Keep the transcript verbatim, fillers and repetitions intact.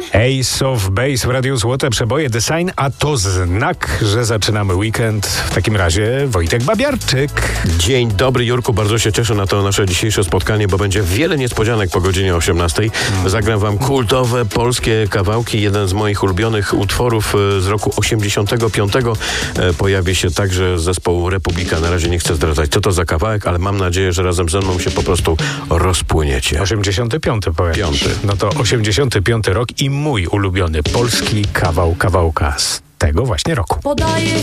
Ace of Base w Radiu Złote Przeboje The Sign, a to znak, że zaczynamy weekend. W takim razie Wojtek Babiarczyk. Dzień dobry, Jurku, bardzo się cieszę na to nasze dzisiejsze spotkanie, bo będzie wiele niespodzianek po godzinie osiemnastej. Zagram wam kultowe polskie kawałki. Jeden z moich ulubionych utworów z roku osiemdziesiątego piątego pojawi się także zespołu Republika. Na razie nie chcę zdradzać, co to za kawałek, ale mam nadzieję, że razem ze mną się po prostu rozpłyniecie. osiemdziesiąty piąty powiesz. Piąty. No to osiemdziesiąty piąty rok i mój ulubiony polski kawał kawałka z tego właśnie roku. Podaję